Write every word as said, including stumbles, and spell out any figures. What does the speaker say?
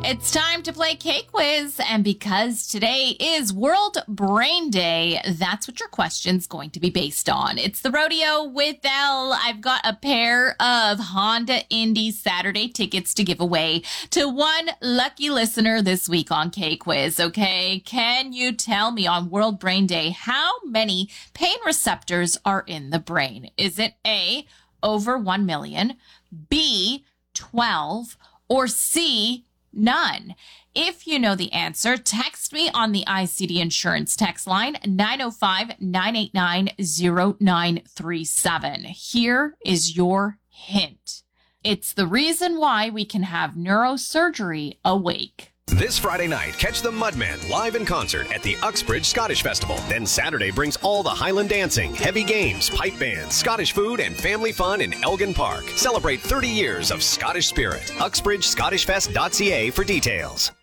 It's time to play K-Quiz, and because today is World Brain Day, that's what your question's going to be based on. It's the Rodeo with Elle. I've got a pair of Honda Indy Saturday tickets to give away to one lucky listener this week on K-Quiz, okay? Can you tell me on World Brain Day how many pain receptors are in the brain? Is it A, over one million, B, twelve, or C, none? If you know the answer, text me on the I C D Insurance text line, nine oh five, nine eight nine, oh nine three seven. Here is your hint. It's the reason why we can have neurosurgery awake. This Friday night, catch the Mudmen live in concert at the Uxbridge Scottish Festival. Then Saturday brings all the Highland dancing, heavy games, pipe bands, Scottish food, and family fun in Elgin Park. Celebrate thirty years of Scottish spirit. Uxbridge Scottish Fest dot C A for details.